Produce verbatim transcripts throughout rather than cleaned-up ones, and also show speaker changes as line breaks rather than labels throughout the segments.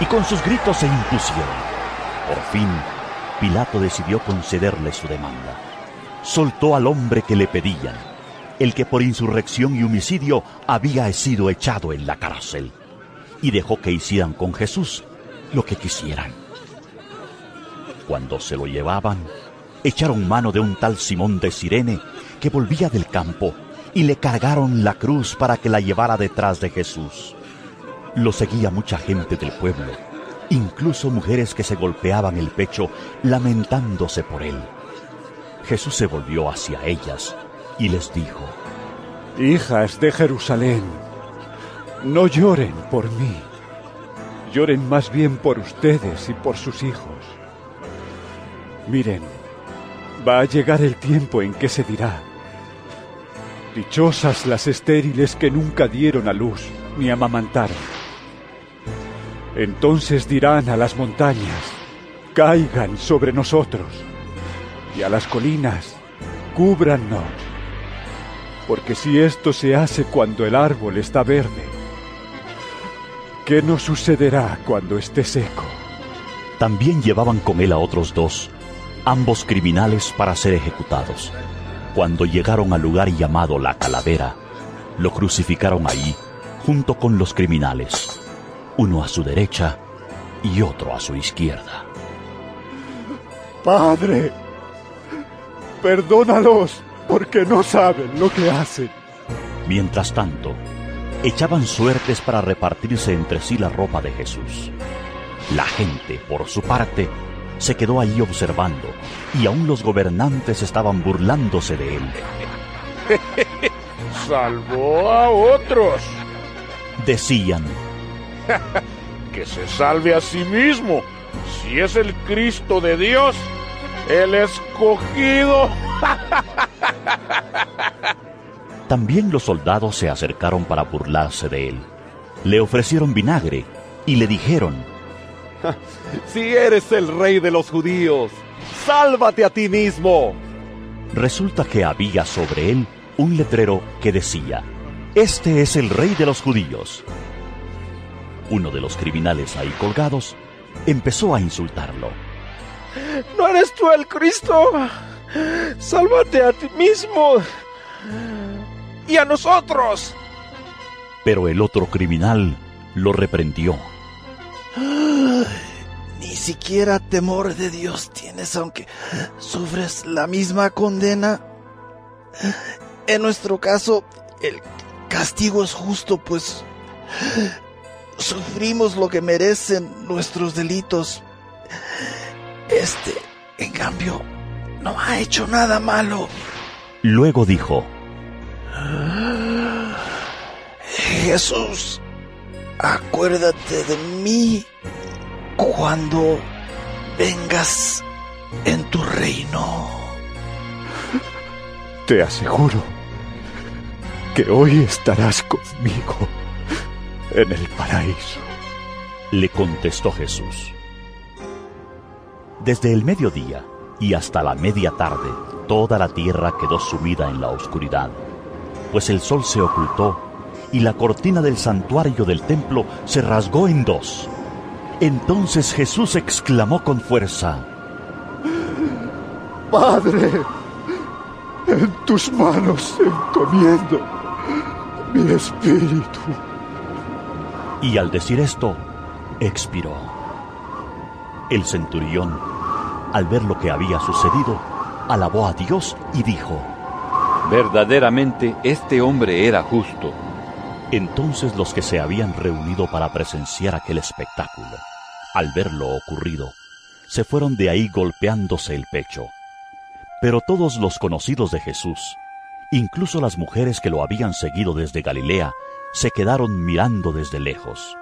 y con sus gritos se impusieron. Por fin, Pilato decidió concederle su demanda. Soltó al hombre que le pedían, el que por insurrección y homicidio había sido echado en la cárcel, y dejó que hicieran con Jesús lo que quisieran. Cuando se lo llevaban, echaron mano de un tal Simón de Cirene que volvía del campo, y le cargaron la cruz para que la llevara detrás de Jesús. Lo seguía mucha gente del pueblo, incluso mujeres que se golpeaban el pecho lamentándose por él. Jesús se volvió hacia ellas y les dijo:
Hijas de Jerusalén, no lloren por mí, lloren más bien por ustedes y por sus hijos. Miren, va a llegar el tiempo en que se dirá: dichosas las estériles que nunca dieron a luz ni amamantaron. Entonces dirán a las montañas: caigan sobre nosotros, y a las colinas: cúbrannos. Porque si esto se hace cuando el árbol está verde, ¿qué nos sucederá cuando esté seco?
También llevaban con él a otros dos, ambos criminales, para ser ejecutados. Cuando llegaron al lugar llamado La Calavera, lo crucificaron ahí, junto con los criminales, uno a su derecha y otro a su izquierda.
Padre, perdónalos, porque no saben lo que hacen.
Mientras tanto, echaban suertes para repartirse entre sí la ropa de Jesús. La gente, por su parte, se quedó allí observando, y aún los gobernantes estaban burlándose de él.
¡Salvó a otros!
Decían:
que se salve a sí mismo, si es el Cristo de Dios, el escogido.
También los soldados se acercaron para burlarse de él. Le ofrecieron vinagre y le dijeron:
si eres el rey de los judíos, sálvate a ti mismo.
Resulta que había sobre él un letrero que decía: este es el rey de los judíos. Uno de los criminales ahí colgados empezó a insultarlo.
¿No eres tú el Cristo? Sálvate a ti mismo y a nosotros.
Pero el otro criminal lo reprendió.
Ni siquiera temor de Dios tienes, aunque sufres la misma condena. En nuestro caso, el castigo es justo, pues sufrimos lo que merecen nuestros delitos. Este, en cambio, no ha hecho nada malo.
Luego dijo:
Jesús, acuérdate de mí cuando vengas en tu reino.
Te aseguro que hoy estarás conmigo en el paraíso,
le contestó Jesús. Desde el mediodía y hasta la media tarde, toda la tierra quedó sumida en la oscuridad, pues el sol se ocultó y la cortina del santuario del templo se rasgó en dos. Entonces Jesús exclamó con fuerza:
Padre, en tus manos encomiendo mi espíritu.
Y al decir esto, expiró. El centurión, al ver lo que había sucedido, alabó a Dios y dijo:
verdaderamente este hombre era justo.
Entonces los que se habían reunido para presenciar aquel espectáculo, al ver lo ocurrido, se fueron de ahí golpeándose el pecho. Pero todos los conocidos de Jesús, incluso las mujeres que lo habían seguido desde Galilea, se quedaron mirando desde lejos.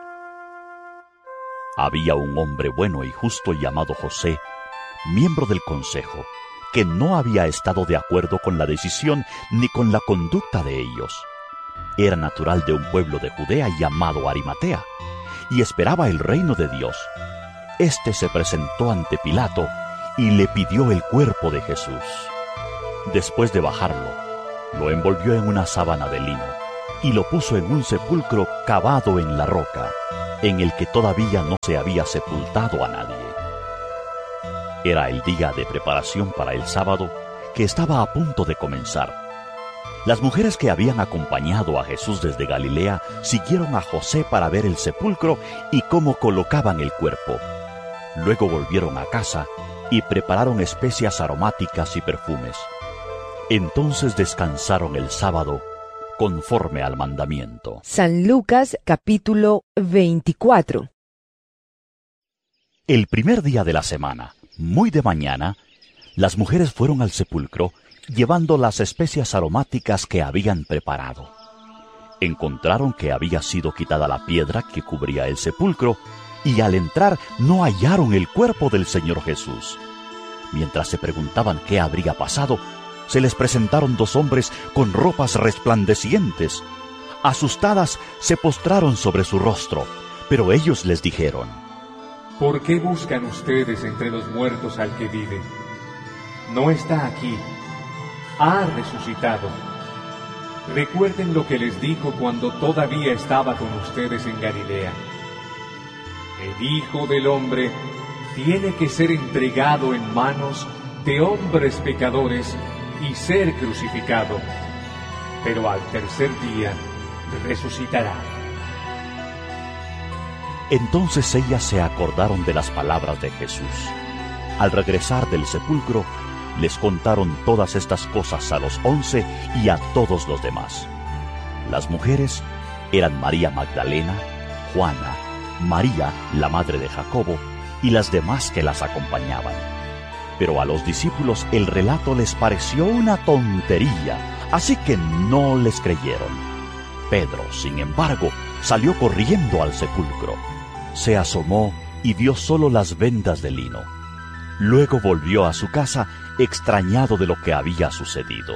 Había un hombre bueno y justo llamado José, miembro del consejo, que no había estado de acuerdo con la decisión ni con la conducta de ellos. Era natural de un pueblo de Judea llamado Arimatea, y esperaba el reino de Dios. Este se presentó ante Pilato y le pidió el cuerpo de Jesús. Después de bajarlo, lo envolvió en una sábana de lino, y lo puso en un sepulcro cavado en la roca, en el que todavía no se había sepultado a nadie. Era el día de preparación para el sábado, que estaba a punto de comenzar. Las mujeres que habían acompañado a Jesús desde Galilea siguieron a José para ver el sepulcro y cómo colocaban el cuerpo. Luego volvieron a casa y prepararon especias aromáticas y perfumes. Entonces descansaron el sábado conforme al mandamiento.
San Lucas capítulo veinticuatro.
El primer día de la semana, muy de mañana, las mujeres fueron al sepulcro llevando las especias aromáticas que habían preparado. Encontraron que había sido quitada la piedra que cubría el sepulcro y al entrar no hallaron el cuerpo del Señor Jesús. Mientras se preguntaban qué habría pasado, se les presentaron dos hombres con ropas resplandecientes. Asustadas, se postraron sobre su rostro, pero ellos les dijeron:
¿Por qué buscan ustedes entre los muertos al que vive? No está aquí, ha resucitado. Recuerden lo que les dijo cuando todavía estaba con ustedes en Galilea. El Hijo del Hombre tiene que ser entregado en manos de hombres pecadores y ser crucificado, pero al tercer día resucitará.
Entonces ellas se acordaron de las palabras de Jesús. Al regresar del sepulcro, les contaron todas estas cosas a los once y a todos los demás. Las mujeres eran María Magdalena, Juana, María, la madre de Jacobo, y las demás que las acompañaban. Pero a los discípulos el relato les pareció una tontería, así que no les creyeron. Pedro, sin embargo, salió corriendo al sepulcro. Se asomó y vio solo las vendas de lino. Luego volvió a su casa extrañado de lo que había sucedido.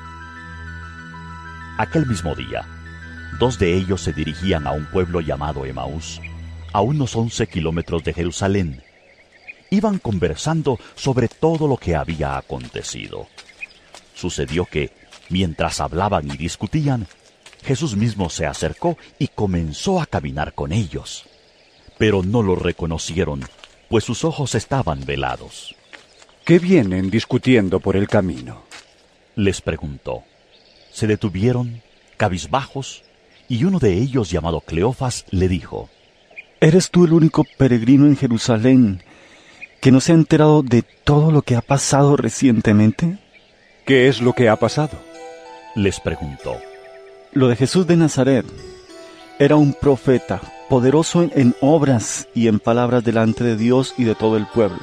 Aquel mismo día, dos de ellos se dirigían a un pueblo llamado Emaús, a unos once kilómetros de Jerusalén. Iban conversando sobre todo lo que había acontecido. Sucedió que, mientras hablaban y discutían, Jesús mismo se acercó y comenzó a caminar con ellos. Pero no lo reconocieron, pues sus ojos estaban velados.
¿Qué vienen discutiendo por el camino?,
les preguntó. Se detuvieron, cabizbajos, y uno de ellos, llamado Cleofas, le dijo:
¿Eres tú el único peregrino en Jerusalén que no se ha enterado de todo lo que ha pasado recientemente?
¿Qué es lo que ha pasado?,
les preguntó.
Lo de Jesús de Nazaret. Era un profeta, poderoso en, en obras y en palabras delante de Dios y de todo el pueblo.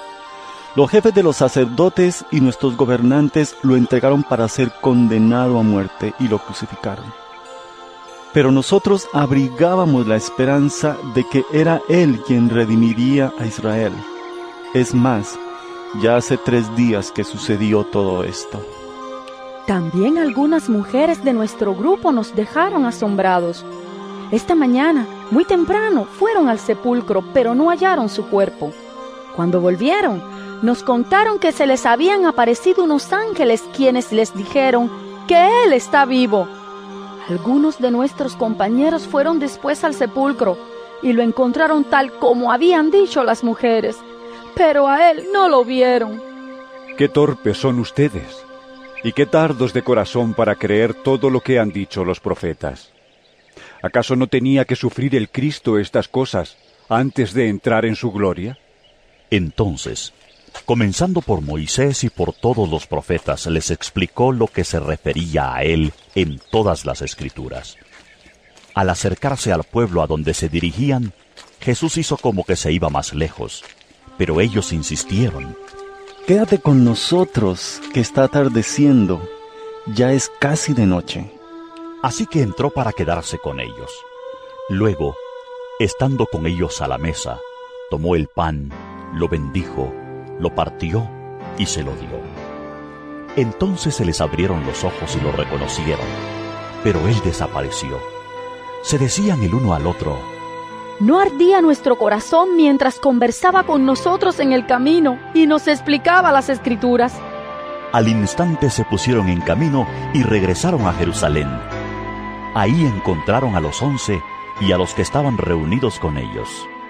Los jefes de los sacerdotes y nuestros gobernantes lo entregaron para ser condenado a muerte y lo crucificaron. Pero nosotros abrigábamos la esperanza de que era Él quien redimiría a Israel. Es más, ya hace tres días que sucedió todo esto.
También algunas mujeres de nuestro grupo nos dejaron asombrados. Esta mañana, muy temprano, fueron al sepulcro, pero no hallaron su cuerpo. Cuando volvieron, nos contaron que se les habían aparecido unos ángeles quienes les dijeron que Él está vivo. Algunos de nuestros compañeros fueron después al sepulcro y lo encontraron tal como habían dicho las mujeres, pero a Él no lo vieron.
¡Qué torpes son ustedes! Y qué tardos de corazón para creer todo lo que han dicho los profetas. ¿Acaso no tenía que sufrir el Cristo estas cosas antes de entrar en su gloria?
Entonces, comenzando por Moisés y por todos los profetas, les explicó lo que se refería a él en todas las Escrituras. Al acercarse al pueblo a donde se dirigían, Jesús hizo como que se iba más lejos, pero ellos insistieron.
Quédate con nosotros, que está atardeciendo, ya es casi de noche.
Así que entró para quedarse con ellos. Luego, estando con ellos a la mesa, tomó el pan, lo bendijo, lo partió y se lo dio. Entonces se les abrieron los ojos y lo reconocieron, pero él desapareció. Se decían el uno al otro:
¿no ardía nuestro corazón mientras conversaba con nosotros en el camino y nos explicaba las Escrituras?
Al instante se pusieron en camino y regresaron a Jerusalén. Ahí encontraron a los once y a los que estaban reunidos con ellos.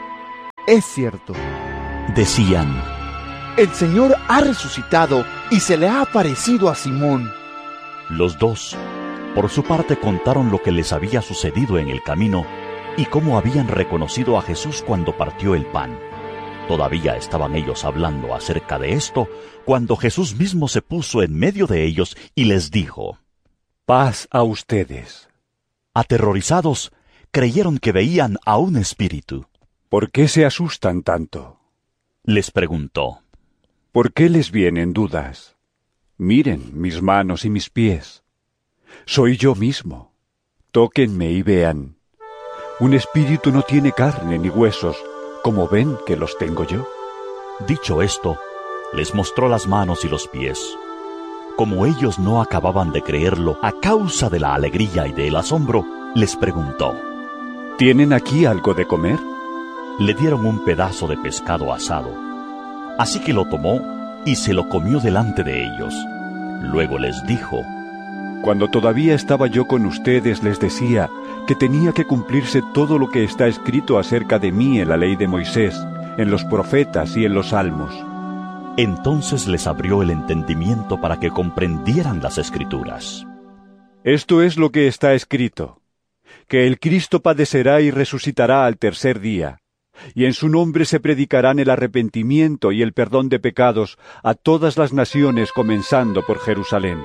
Es cierto,
decían,
el Señor ha resucitado y se le ha aparecido a Simón.
Los dos, por su parte, contaron lo que les había sucedido en el camino y cómo habían reconocido a Jesús cuando partió el pan. Todavía estaban ellos hablando acerca de esto, cuando Jesús mismo se puso en medio de ellos y les dijo,
«Paz a ustedes».
Aterrorizados, creyeron que veían a un espíritu.
«¿Por qué se asustan tanto?»,
les preguntó.
«¿Por qué les vienen dudas? Miren mis manos y mis pies. Soy yo mismo. Tóquenme y vean. Un espíritu no tiene carne ni huesos, como ven que los tengo yo».
Dicho esto, les mostró las manos y los pies. Como ellos no acababan de creerlo a causa de la alegría y del asombro, les preguntó,
¿tienen aquí algo de comer?
Le dieron un pedazo de pescado asado. Así que lo tomó y se lo comió delante de ellos. Luego les dijo,
Cuando todavía estaba yo con ustedes les decía que tenía que cumplirse todo lo que está escrito acerca de mí en la ley de Moisés, en los profetas y en los salmos.
Entonces les abrió el entendimiento para que comprendieran las Escrituras.
Esto es lo que está escrito, que el Cristo padecerá y resucitará al tercer día, y en su nombre se predicarán el arrepentimiento y el perdón de pecados a todas las naciones, comenzando por Jerusalén.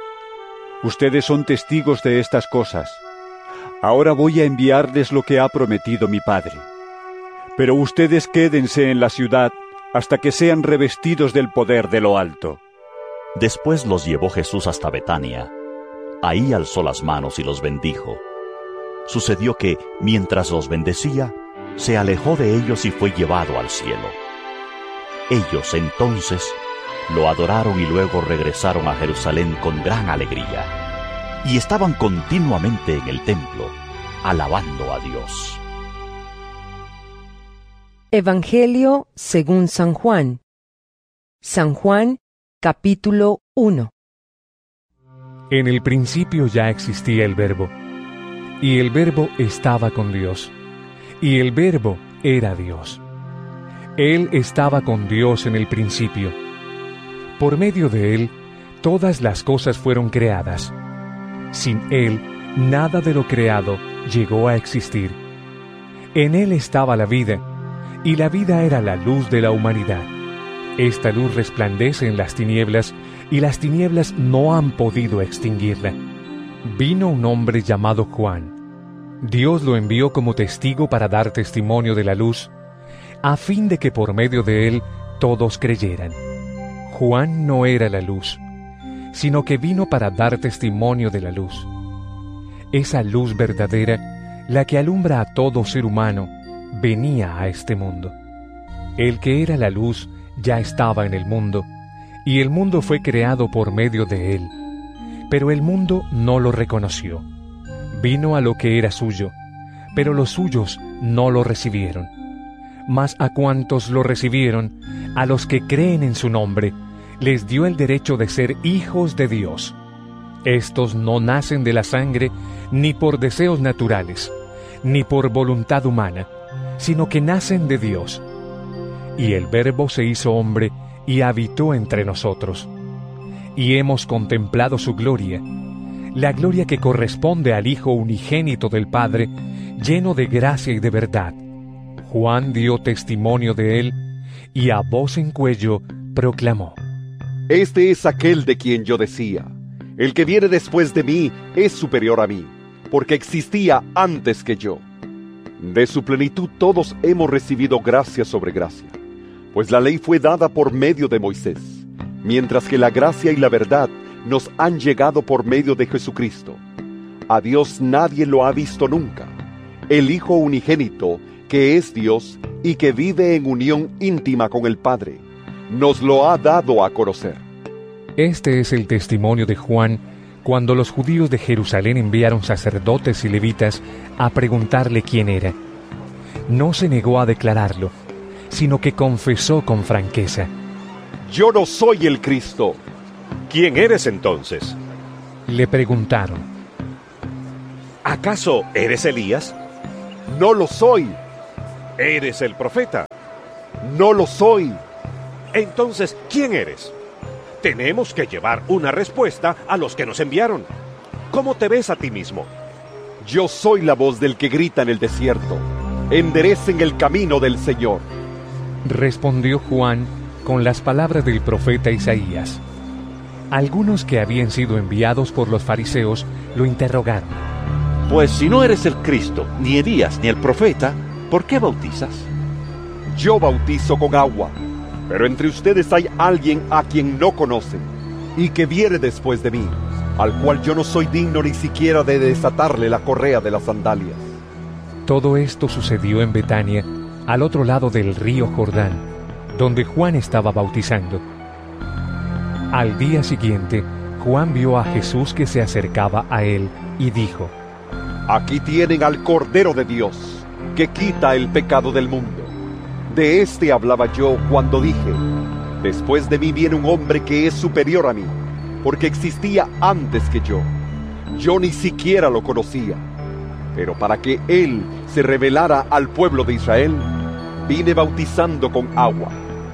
Ustedes son testigos de estas cosas. Ahora voy a enviarles lo que ha prometido mi Padre. Pero ustedes quédense en la ciudad hasta que sean revestidos del poder de lo alto.
Después los llevó Jesús hasta Betania. Ahí alzó las manos y los bendijo. Sucedió que, mientras los bendecía, se alejó de ellos y fue llevado al cielo. Ellos entonces lo adoraron y luego regresaron a Jerusalén con gran alegría. Y estaban continuamente en el templo, alabando a Dios.
Evangelio según San Juan. San Juan, capítulo uno.
En el principio ya existía el Verbo, y el Verbo estaba con Dios, y el Verbo era Dios. Él estaba con Dios en el principio. Por medio de Él, todas las cosas fueron creadas. Sin Él, nada de lo creado llegó a existir. En Él estaba la vida, y la vida era la luz de la humanidad. Esta luz resplandece en las tinieblas, y las tinieblas no han podido extinguirla. Vino un hombre llamado Juan. Dios lo envió como testigo para dar testimonio de la luz, a fin de que por medio de él todos creyeran. Juan no era la luz, sino que vino para dar testimonio de la luz. Esa luz verdadera, la que alumbra a todo ser humano, venía a este mundo. El que era la luz ya estaba en el mundo, y el mundo fue creado por medio de él. Pero el mundo no lo reconoció. Vino a lo que era suyo, pero los suyos no lo recibieron. Mas a cuantos lo recibieron, a los que creen en su nombre, les dio el derecho de ser hijos de Dios. Estos no nacen de la sangre, ni por deseos naturales, ni por voluntad humana, sino que nacen de Dios. Y el Verbo se hizo hombre y habitó entre nosotros. Y hemos contemplado su gloria, la gloria que corresponde al Hijo unigénito del Padre, lleno de gracia y de verdad. Juan dio testimonio de él, y a voz en cuello proclamó:
Este es aquel de quien yo decía, el que viene después de mí es superior a mí, porque existía antes que yo. De su plenitud todos hemos recibido gracia sobre gracia, pues la ley fue dada por medio de Moisés, mientras que la gracia y la verdad nos han llegado por medio de Jesucristo. A Dios nadie lo ha visto nunca. El Hijo unigénito, que es Dios y que vive en unión íntima con el Padre, nos lo ha dado a conocer.
Este es el testimonio de Juan cuando los judíos de Jerusalén enviaron sacerdotes y levitas a preguntarle quién era. No se negó a declararlo, sino que confesó con franqueza:
Yo no soy el Cristo.
¿Quién eres entonces?
Le preguntaron.
¿Acaso eres Elías?
No lo soy.
¿Eres el profeta?
No lo soy.
Entonces, ¿quién eres? Tenemos que llevar una respuesta a los que nos enviaron. ¿Cómo te ves a ti mismo?
Yo soy la voz del que grita en el desierto. Enderecen el camino del Señor.
Respondió Juan con las palabras del profeta Isaías. Algunos que habían sido enviados por los fariseos lo interrogaron.
Pues si no eres el Cristo, ni Elías, ni el profeta, ¿por qué bautizas?
Yo bautizo con agua, pero entre ustedes hay alguien a quien no conocen, y que viene después de mí, al cual yo no soy digno ni siquiera de desatarle la correa de las sandalias.
Todo esto sucedió en Betania, al otro lado del río Jordán, donde Juan estaba bautizando. Al día siguiente, Juan vio a Jesús que se acercaba a él y dijo:
Aquí tienen al Cordero de Dios, que quita el pecado del mundo. De este hablaba yo cuando dije: después de mí viene un hombre que es superior a mí, porque existía antes que yo. Yo ni siquiera lo conocía, pero para que él se revelara al pueblo de Israel, vine bautizando con agua.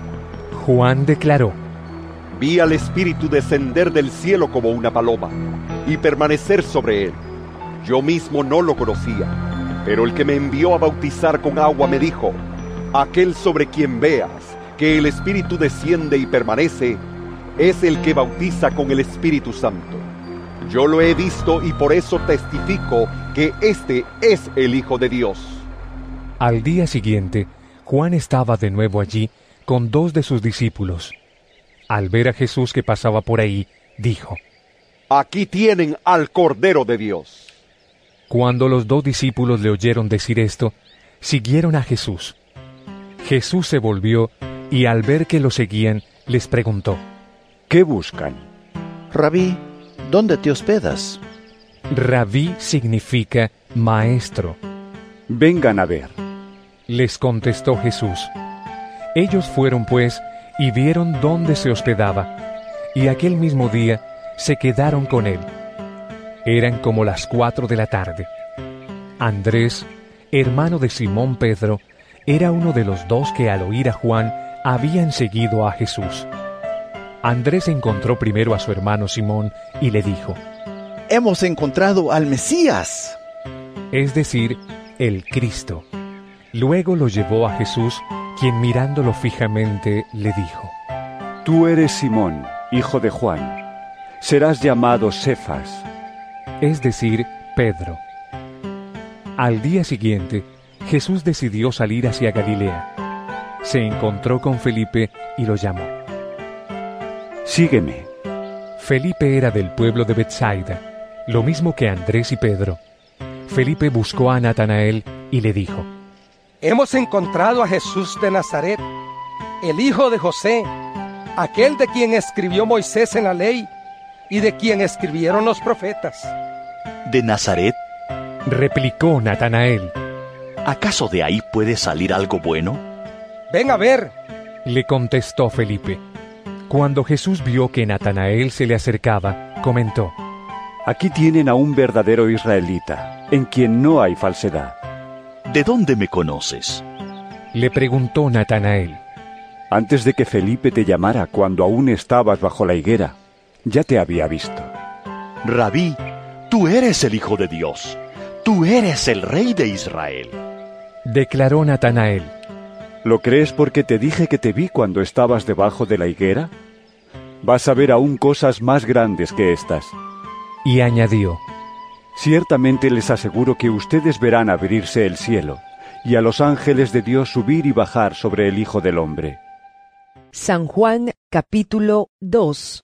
Juan declaró:
Vi al Espíritu descender del cielo como una paloma y permanecer sobre él. Yo mismo no lo conocía, pero el que me envió a bautizar con agua me dijo: aquel sobre quien veas que el Espíritu desciende y permanece, es el que bautiza con el Espíritu Santo. Yo lo he visto y por eso testifico que este es el Hijo de Dios.
Al día siguiente, Juan estaba de nuevo allí con dos de sus discípulos. Al ver a Jesús que pasaba por ahí, dijo:
Aquí tienen al Cordero de Dios.
Cuando los dos discípulos le oyeron decir esto, siguieron a Jesús. Jesús se volvió y al ver que lo seguían, les preguntó:
¿Qué buscan?
Rabí, ¿dónde te hospedas?
Rabí significa maestro.
Vengan a ver.
Les contestó Jesús. Ellos fueron pues y vieron dónde se hospedaba, y aquel mismo día se quedaron con él. Eran como las cuatro de la tarde. Andrés, hermano de Simón Pedro, era uno de los dos que al oír a Juan habían seguido a Jesús. Andrés encontró primero a su hermano Simón y le dijo:
Hemos encontrado al Mesías,
es decir, el Cristo. Luego lo llevó a Jesús, quien mirándolo fijamente le dijo:
Tú eres Simón, hijo de Juan. Serás llamado Cefas,
es decir, Pedro. Al día siguiente, Jesús decidió salir hacia Galilea. Se encontró con Felipe y lo llamó.
Sígueme.
Felipe era del pueblo de Betsaida, lo mismo que Andrés y Pedro. Felipe buscó a Natanael y le dijo:
Hemos encontrado a Jesús de Nazaret, el hijo de José, aquel de quien escribió Moisés en la ley y de quien escribieron los profetas.
¿De Nazaret?
Replicó Natanael.
¿Acaso de ahí puede salir algo bueno?
Ven a ver,
le contestó Felipe. Cuando Jesús vio que Natanael se le acercaba, comentó:
Aquí tienen a un verdadero israelita, en quien no hay falsedad.
¿De dónde me conoces?
Le preguntó Natanael.
Antes de que Felipe te llamara cuando aún estabas bajo la higuera, ya te había visto.
Rabí, tú eres el Hijo de Dios. Tú eres el Rey de Israel.
Declaró Natanael.
¿Lo crees porque te dije que te vi cuando estabas debajo de la higuera? Vas a ver aún cosas más grandes que estas.
Y añadió:
Ciertamente les aseguro que ustedes verán abrirse el cielo, y a los ángeles de Dios subir y bajar sobre el Hijo del Hombre.
San Juan capítulo dos.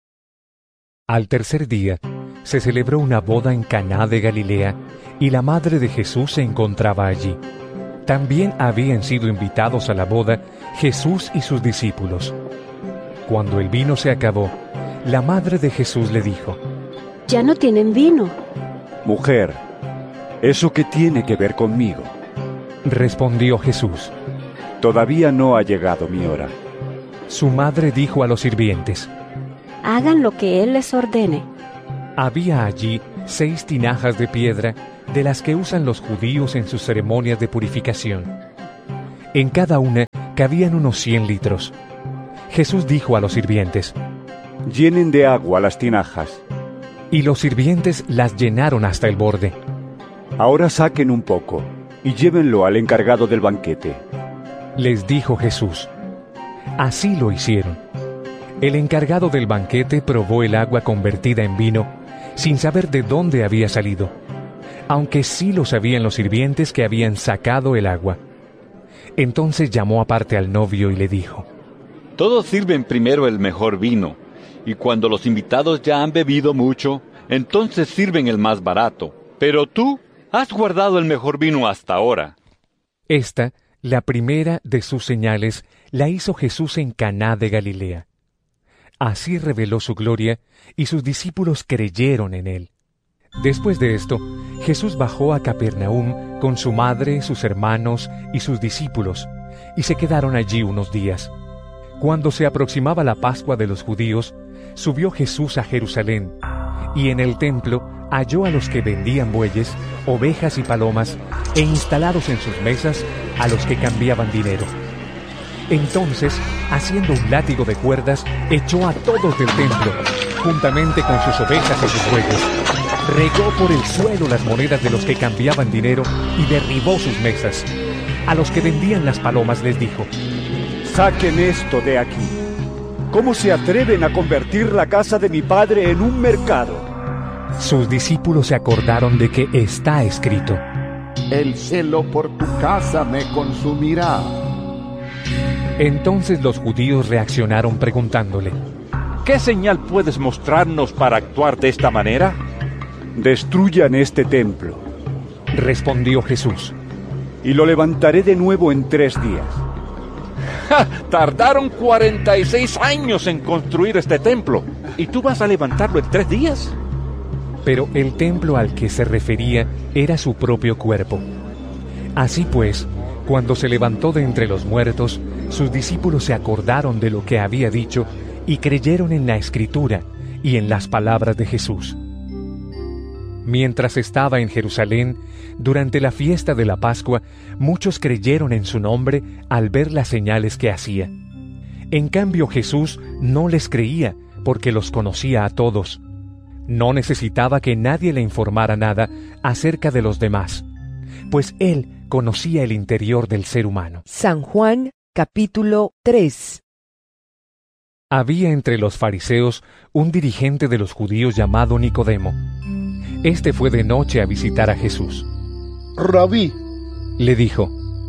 Al tercer día, se celebró una boda en Caná de Galilea, y la madre de Jesús se encontraba allí. También habían sido invitados a la boda Jesús y sus discípulos. Cuando el vino se acabó, la madre de Jesús le dijo:
Ya no tienen vino.
Mujer, ¿eso qué tiene que ver conmigo?
Respondió Jesús:
Todavía no ha llegado mi hora.
Su madre dijo a los sirvientes:
Hagan lo que Él les ordene.
Había allí seis tinajas de piedra de las que usan los judíos en sus ceremonias de purificación. En cada una cabían unos cien litros. Jesús dijo a los sirvientes:
«Llenen de agua las tinajas».
Y los sirvientes las llenaron hasta el borde.
«Ahora saquen un poco y llévenlo al encargado del banquete»,
les dijo Jesús. Así lo hicieron. El encargado del banquete probó el agua convertida en vino, sin saber de dónde había salido, aunque sí lo sabían los sirvientes que habían sacado el agua. Entonces llamó aparte al novio y le dijo:
Todos sirven primero el mejor vino, y cuando los invitados ya han bebido mucho, entonces sirven el más barato. Pero tú has guardado el mejor vino hasta ahora.
Esta, la primera de sus señales, la hizo Jesús en Caná de Galilea. Así reveló su gloria, y sus discípulos creyeron en él. Después de esto, Jesús bajó a Capernaum con su madre, sus hermanos y sus discípulos, y se quedaron allí unos días. Cuando se aproximaba la Pascua de los judíos, subió Jesús a Jerusalén, y en el templo halló a los que vendían bueyes, ovejas y palomas, e instalados en sus mesas a los que cambiaban dinero. Entonces, haciendo un látigo de cuerdas, echó a todos del templo, juntamente con sus ovejas y sus bueyes. Regó por el suelo las monedas de los que cambiaban dinero y derribó sus mesas. A los que vendían las palomas les dijo:
«Saquen esto de aquí. ¿Cómo se atreven a convertir la casa de mi padre en un mercado?»
Sus discípulos se acordaron de que está escrito:
«El celo por tu casa me consumirá».
Entonces los judíos reaccionaron preguntándole:
¿qué señal puedes mostrarnos para actuar de esta manera?
«Destruyan este templo»,
respondió Jesús,
«y lo levantaré de nuevo en tres días».
¡Ja! Tardaron cuarenta y seis años en construir este templo, ¿y tú vas a levantarlo en tres días?
Pero el templo al que se refería era su propio cuerpo. Así pues, cuando se levantó de entre los muertos, sus discípulos se acordaron de lo que había dicho y creyeron en la Escritura y en las palabras de Jesús. Mientras estaba en Jerusalén, durante la fiesta de la Pascua, muchos creyeron en su nombre al ver las señales que hacía. En cambio, Jesús no les creía porque los conocía a todos. No necesitaba que nadie le informara nada acerca de los demás, pues él conocía el interior del ser humano.
San Juan, capítulo tres.
Había entre los fariseos un dirigente de los judíos llamado Nicodemo. Este fue de noche a visitar a Jesús.
«Rabí»,
le dijo,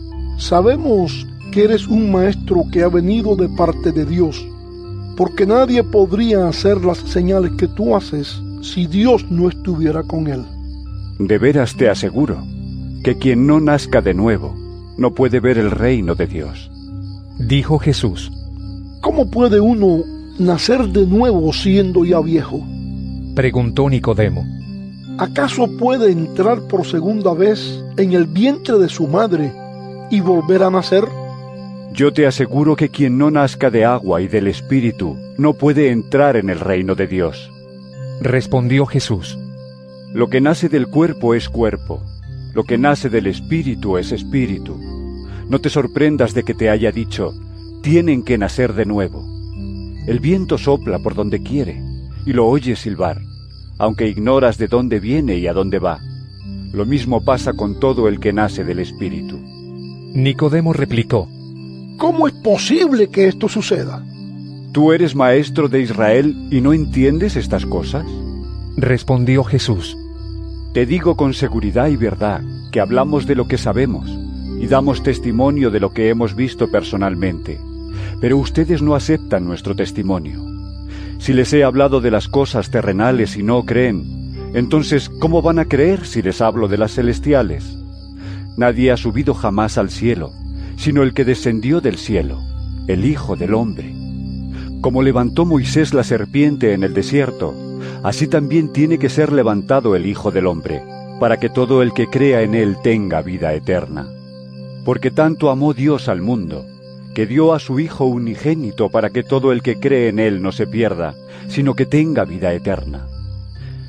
«sabemos que eres un maestro que ha venido de parte de Dios, porque nadie podría hacer las señales que tú haces si Dios no estuviera con él».
«De veras te aseguro que quien no nazca de nuevo no puede ver el reino de Dios»,
dijo Jesús.
«¿Cómo puede uno nacer de nuevo siendo ya viejo?»,
preguntó Nicodemo.
«¿Acaso puede entrar por segunda vez en el vientre de su madre y volver a nacer?».
«Yo te aseguro que quien no nazca de agua y del Espíritu no puede entrar en el reino de Dios»,
respondió Jesús.
«Lo que nace del cuerpo es cuerpo, lo que nace del Espíritu es Espíritu. No te sorprendas de que te haya dicho, tienen que nacer de nuevo. El viento sopla por donde quiere y lo oyes silbar, aunque ignoras de dónde viene y a dónde va. Lo mismo pasa con todo el que nace del Espíritu».
Nicodemo replicó:
«¿Cómo es posible que esto suceda?».
«¿Tú eres maestro de Israel y no entiendes estas cosas?»,
respondió Jesús.
«Te digo con seguridad y verdad que hablamos de lo que sabemos y damos testimonio de lo que hemos visto personalmente, pero ustedes no aceptan nuestro testimonio. Si les he hablado de las cosas terrenales y no creen, entonces ¿cómo van a creer si les hablo de las celestiales? Nadie ha subido jamás al cielo, sino el que descendió del cielo, el Hijo del Hombre. Como levantó Moisés la serpiente en el desierto, así también tiene que ser levantado el Hijo del Hombre, para que todo el que crea en él tenga vida eterna. Porque tanto amó Dios al mundo, que dio a su Hijo unigénito para que todo el que cree en él no se pierda, sino que tenga vida eterna.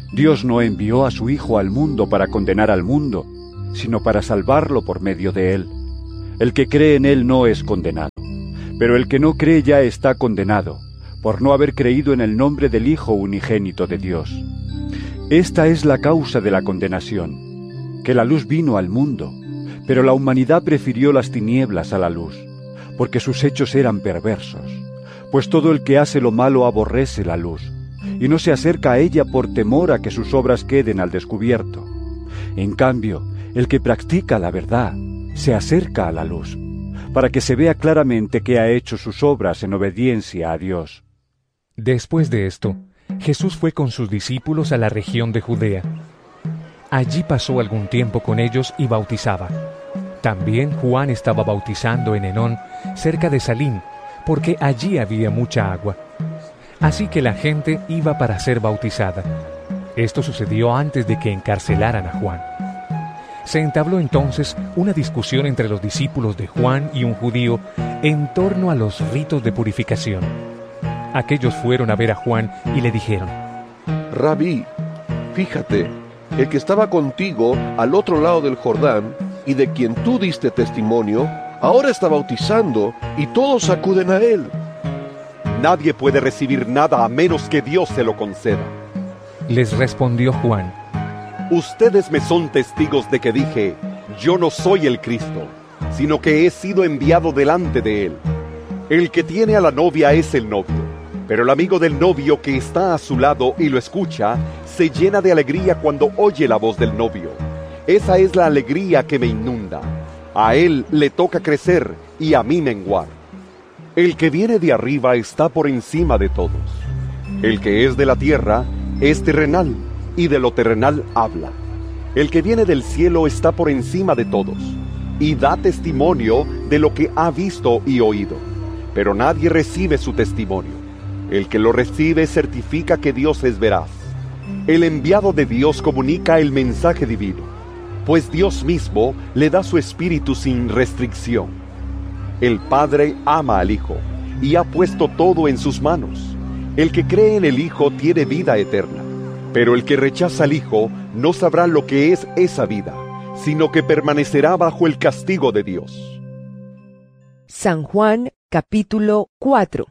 Dios no envió a su Hijo al mundo para condenar al mundo, sino para salvarlo por medio de él. El que cree en él no es condenado, pero el que no cree ya está condenado, por no haber creído en el nombre del Hijo unigénito de Dios. Esta es la causa de la condenación, que la luz vino al mundo, pero la humanidad prefirió las tinieblas a la luz, porque sus hechos eran perversos. Pues todo el que hace lo malo aborrece la luz, y no se acerca a ella por temor a que sus obras queden al descubierto. En cambio, el que practica la verdad se acerca a la luz, para que se vea claramente que ha hecho sus obras en obediencia a Dios.
Después de esto, Jesús fue con sus discípulos a la región de Judea. Allí pasó algún tiempo con ellos y bautizaba. También Juan estaba bautizando en Enón, cerca de Salim, porque allí había mucha agua. Así que la gente iba para ser bautizada. Esto sucedió antes de que encarcelaran a Juan. Se entabló entonces una discusión entre los discípulos de Juan y un judío en torno a los ritos de purificación. Aquellos fueron a ver a Juan y le dijeron:
Rabí, fíjate, el que estaba contigo al otro lado del Jordán y de quien tú diste testimonio, ahora está bautizando y todos acuden a él.
Nadie puede recibir nada a menos que Dios se lo conceda.
Les respondió Juan:
Ustedes me son testigos de que dije, yo no soy el Cristo, sino que he sido enviado delante de él. El que tiene a la novia es el novio, pero el amigo del novio que está a su lado y lo escucha, se llena de alegría cuando oye la voz del novio. Esa es la alegría que me inunda. A él le toca crecer y a mí menguar. El que viene de arriba está por encima de todos. El que es de la tierra es terrenal, y de lo terrenal habla. El que viene del cielo está por encima de todos, y da testimonio de lo que ha visto y oído. Pero nadie recibe su testimonio. El que lo recibe certifica que Dios es veraz. El enviado de Dios comunica el mensaje divino, pues Dios mismo le da su espíritu sin restricción. El Padre ama al Hijo, y ha puesto todo en sus manos. El que cree en el Hijo tiene vida eterna. Pero el que rechaza al Hijo no sabrá lo que es esa vida, sino que permanecerá bajo el castigo de Dios.
San Juan, capítulo cuatro.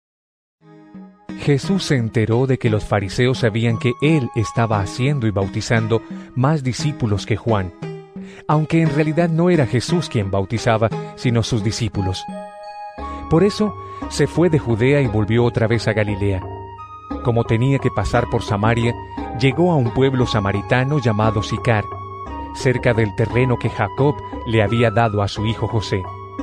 Jesús se enteró de que los fariseos sabían que él estaba haciendo y bautizando más discípulos que Juan, aunque en realidad no era Jesús quien bautizaba, sino sus discípulos. Por eso se fue de Judea y volvió otra vez a Galilea. Como tenía que pasar por Samaria, llegó a un pueblo samaritano llamado Sicar, cerca del terreno que Jacob le había dado a su hijo José.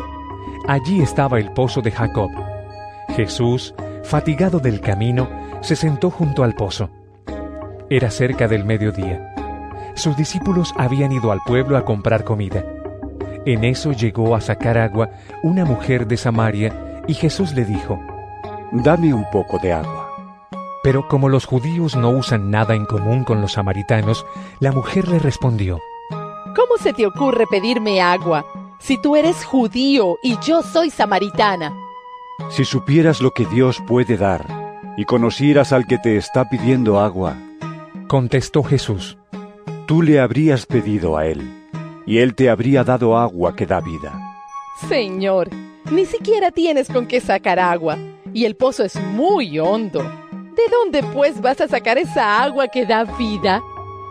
Allí estaba el pozo de Jacob. Jesús, fatigado del camino, se sentó junto al pozo. Era cerca del mediodía. Sus discípulos habían ido al pueblo a comprar comida. En eso llegó a sacar agua una mujer de Samaria, y Jesús le dijo:
Dame un poco de agua.
Pero como los judíos no usan nada en común con los samaritanos, la mujer le respondió:
¿Cómo se te ocurre pedirme agua, si tú eres judío y yo soy samaritana?
Si supieras lo que Dios puede dar, y conocieras al que te está pidiendo agua,
contestó Jesús,
tú le habrías pedido a él, y él te habría dado agua que da vida.
Señor, ni siquiera tienes con qué sacar agua, y el pozo es muy hondo. ¿De dónde, pues, vas a sacar esa agua que da vida?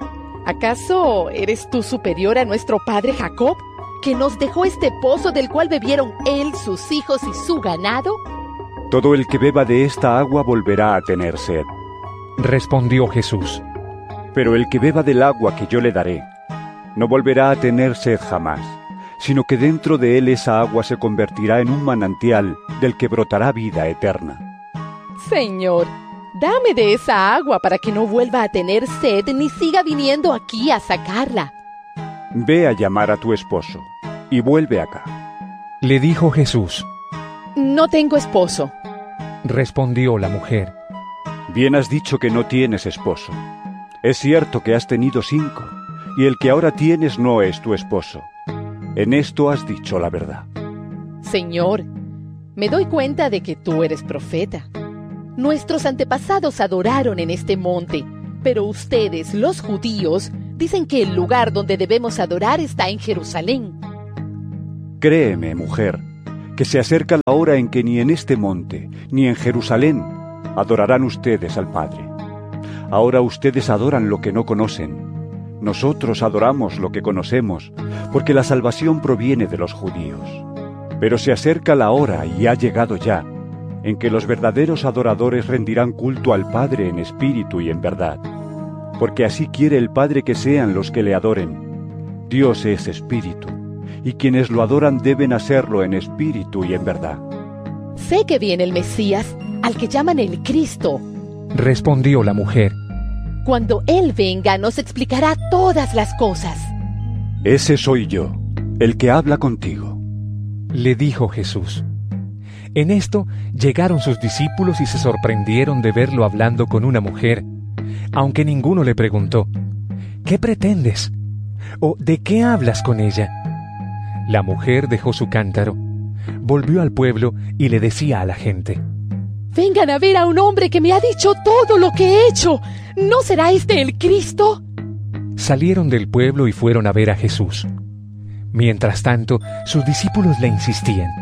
¿Acaso eres tú superior a nuestro padre Jacob, que nos dejó este pozo del cual bebieron él, sus hijos y su ganado?
Todo el que beba de esta agua volverá a tener sed,
respondió Jesús.
Pero el que beba del agua que yo le daré, no volverá a tener sed jamás, sino que dentro de él esa agua se convertirá en un manantial del que brotará vida eterna.
Señor, dame de esa agua para que no vuelva a tener sed ni siga viniendo aquí a sacarla.
Ve a llamar a tu esposo y vuelve acá,
le dijo Jesús.
No tengo esposo,
respondió la mujer.
Bien has dicho que no tienes esposo. Es cierto que has tenido cinco, y el que ahora tienes no es tu esposo. En esto has dicho la verdad.
Señor, me doy cuenta de que tú eres profeta. Nuestros antepasados adoraron en este monte, Pero ustedes, los judíos, dicen que el lugar donde debemos adorar está en Jerusalén.
Créeme, mujer, que se acerca la hora en que ni en este monte, ni en Jerusalén, adorarán ustedes al Padre. Ahora ustedes adoran lo que no conocen. Nosotros adoramos lo que conocemos, porque la salvación proviene de los judíos. Pero se acerca la hora, y ha llegado ya, en que los verdaderos adoradores rendirán culto al Padre en espíritu y en verdad. Porque así quiere el Padre que sean los que le adoren. Dios es espíritu, y quienes lo adoran deben hacerlo en espíritu y en verdad.
Sé que viene el Mesías, al que llaman el Cristo.
Respondió la mujer.
Cuando Él venga, nos explicará todas las cosas.
Ese soy yo, el que habla contigo.
Le dijo Jesús. En esto llegaron sus discípulos y se sorprendieron de verlo hablando con una mujer, aunque ninguno le preguntó, ¿qué pretendes? ¿O de qué hablas con ella? La mujer dejó su cántaro, volvió al pueblo y le decía a la gente,
vengan a ver a un hombre que me ha dicho todo lo que he hecho. ¿No será este el Cristo?
Salieron del pueblo y fueron a ver a Jesús. Mientras tanto, sus discípulos le insistían.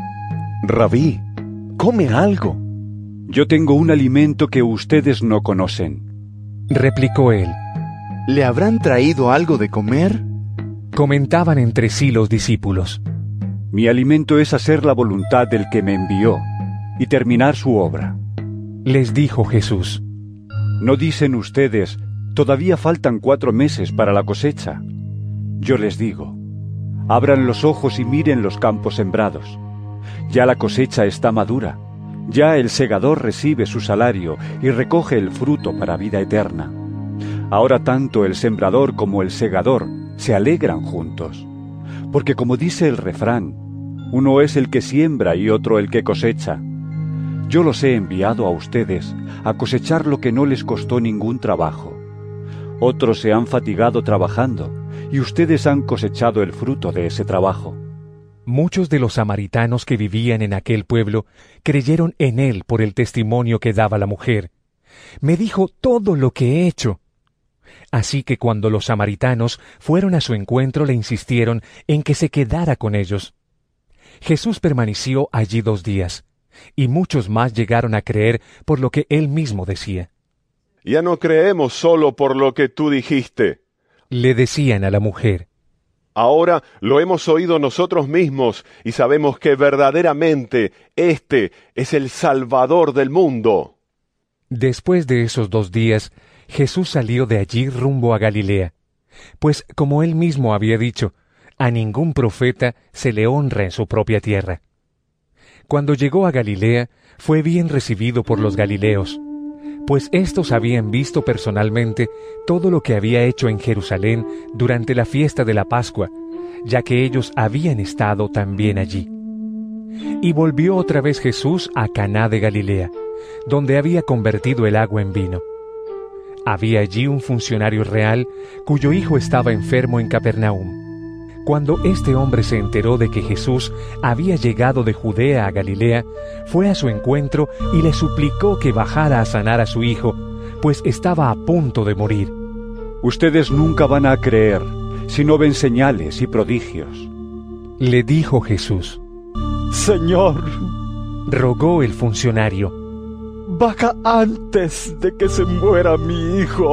Rabí, come algo.
Yo tengo un alimento que ustedes no conocen.
Replicó él.
¿Le habrán traído algo de comer?
Comentaban entre sí los discípulos.
Mi alimento es hacer la voluntad del que me envió y terminar su obra.
Les dijo Jesús.
¿No dicen ustedes, todavía faltan cuatro meses para la cosecha? Yo les digo, abran los ojos y miren los campos sembrados. Ya la cosecha está madura, ya el segador recibe su salario y recoge el fruto para vida eterna. Ahora tanto el sembrador como el segador se alegran juntos, porque como dice el refrán, uno es el que siembra y otro el que cosecha. Yo los he enviado a ustedes a cosechar lo que no les costó ningún trabajo. Otros se han fatigado trabajando, y ustedes han cosechado el fruto de ese trabajo.
Muchos de los samaritanos que vivían en aquel pueblo creyeron en él por el testimonio que daba la mujer. Me dijo todo lo que he hecho. Así que cuando los samaritanos fueron a su encuentro le insistieron en que se quedara con ellos. Jesús permaneció allí dos días, y muchos más llegaron a creer por lo que él mismo decía.
Ya no creemos solo por lo que tú dijiste,
le decían a la mujer.
Ahora lo hemos oído nosotros mismos y sabemos que verdaderamente este es el Salvador del mundo.
Después de esos dos días, Jesús salió de allí rumbo a Galilea, pues como él mismo había dicho, a ningún profeta se le honra en su propia tierra. Cuando llegó a Galilea, fue bien recibido por los galileos, pues éstos habían visto personalmente todo lo que había hecho en Jerusalén durante la fiesta de la Pascua, ya que ellos habían estado también allí. Y volvió otra vez Jesús a Caná de Galilea, donde había convertido el agua en vino. Había allí un funcionario real cuyo hijo estaba enfermo en Capernaum. Cuando este hombre se enteró de que Jesús había llegado de Judea a Galilea, fue a su encuentro y le suplicó que bajara a sanar a su hijo, pues estaba a punto de morir.
Ustedes nunca van a creer si no ven señales y prodigios.
Le dijo Jesús.
Señor,
rogó el funcionario,
baja antes de que se muera mi hijo.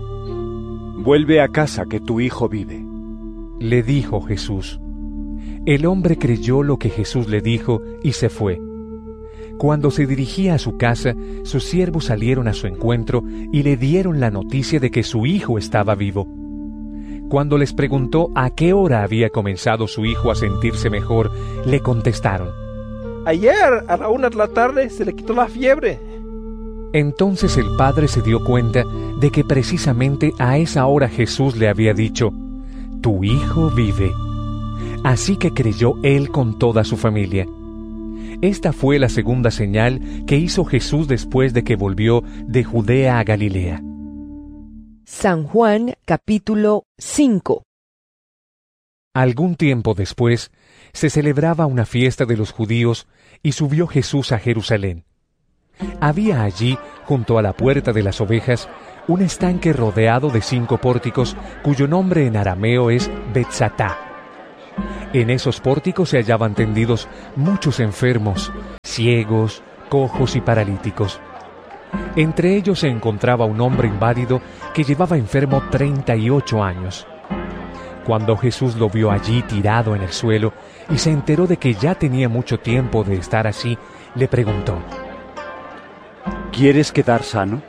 Vuelve a casa que tu hijo vive.
Le dijo Jesús. El hombre creyó lo que Jesús le dijo y se fue. Cuando se dirigía a su casa, sus siervos salieron a su encuentro y le dieron la noticia de que su hijo estaba vivo. Cuando les preguntó a qué hora había comenzado su hijo a sentirse mejor, le contestaron:
ayer a la una de la tarde se le quitó la fiebre.
Entonces el padre se dio cuenta de que precisamente a esa hora Jesús le había dicho: tu hijo vive. Así que creyó él con toda su familia. Esta fue la segunda señal que hizo Jesús después de que volvió de Judea a Galilea.
San Juan capítulo cinco.
Algún tiempo después, se celebraba una fiesta de los judíos y subió Jesús a Jerusalén. Había allí, junto a la puerta de las ovejas, un estanque rodeado de cinco pórticos, cuyo nombre en arameo es Betzatá. En esos pórticos se hallaban tendidos muchos enfermos, ciegos, cojos y paralíticos. Entre ellos se encontraba un hombre inválido que llevaba enfermo treinta y ocho años. Cuando Jesús lo vio allí tirado en el suelo y se enteró de que ya tenía mucho tiempo de estar así, le preguntó:
¿Quieres quedar sano?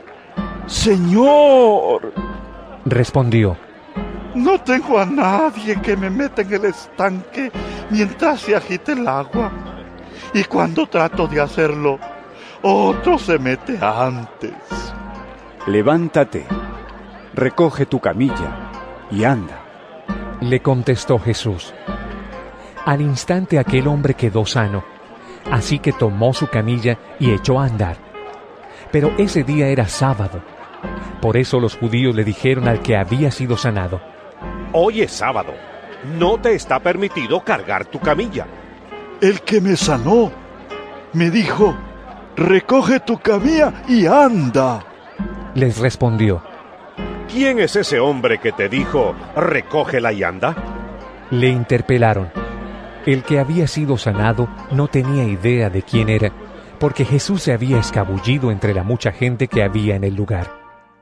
Señor,
respondió:
no tengo a nadie que me meta en el estanque mientras se agite el agua. Y cuando trato de hacerlo, otro se mete antes.
Levántate, recoge tu camilla y anda.
Le contestó Jesús. Al instante aquel hombre quedó sano, así que tomó su camilla y echó a andar. Pero ese día era sábado. Por eso los judíos le dijeron al que había sido sanado:
hoy es sábado, no te está permitido cargar tu camilla.
El que me sanó me dijo: recoge tu camilla y anda.
Les respondió:
¿quién es ese hombre que te dijo, recógela y anda?
Le interpelaron. El que había sido sanado no tenía idea de quién era, porque Jesús se había escabullido entre la mucha gente que había en el lugar.